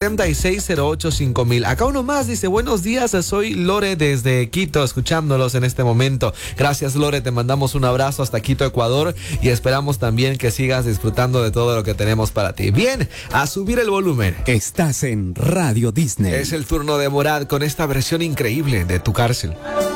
76085000. Acá uno más dice, buenos días, soy Lore desde Quito, escuchándolos en este momento. Gracias, Lore, te mandamos un abrazo hasta Quito, Ecuador, y esperamos también que sigas disfrutando de todo lo que tenemos para ti. Bien, a subir el volumen. Estás en Radio Disney. Es el turno de Morad con esta versión increíble de Tu Cárcel.